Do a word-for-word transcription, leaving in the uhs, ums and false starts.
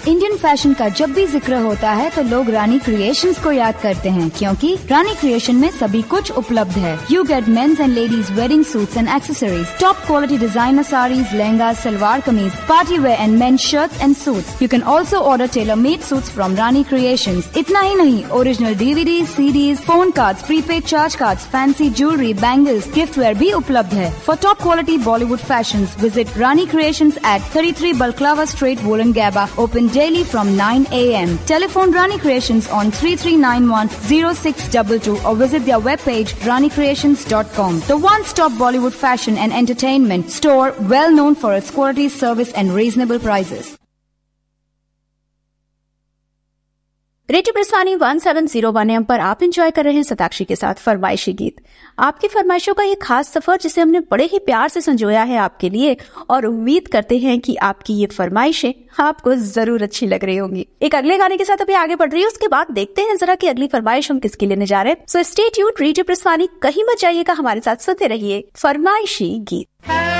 Indian fashion का जब भी जिक्र होता है तो लोग रानी क्रिएशंस को याद करते हैं, क्योंकि रानी क्रिएशन में सभी कुछ उपलब्ध है। You get mains and ladies wedding suits and accessories, top quality designer saris, lehenga, salwar kameez, party wear and main shirts and suits. You can also order tailor made suits from Rani creations. इतना ही नहीं, original DVD, CDs, phone cards, prepaid charge cards, fancy jewellery, bangles, gift where भी उपलब्ध है। For top quality Bollywood fashions, visit Rani creations eight thirty three Balclava Street, Wollongabba, open daily from nine a m Telephone Rani Creations on three three nine one zero six two two or visit their webpage rani creations dot com. The one-stop Bollywood fashion and entertainment store, well known for its quality, service and reasonable prices. Radio प्रस्थानी one seven zero one M पर आप enjoy कर रहे हैं सताक्षी के साथ फरमाइशी गीत। आपकी फरमाइशों का ये खास सफर जिसे हमने बड़े ही प्यार से संजोया है आपके लिए, और उम्मीद करते हैं कि आपकी ये फरमाइशें आपको जरूर अच्छी लग रही होंगी। एक अगले गाने के साथ अभी आगे बढ़ रही है, उसके बाद देखते हैं जरा कि अगली फरमाइश हम किसकी लेने जा रहे हैं। सो स्टे ट्यून्ड, रेडियो प्रस्थानी, कहीं मत जाइएगा, हमारे साथ सुनते रहिए फरमाइशी गीत।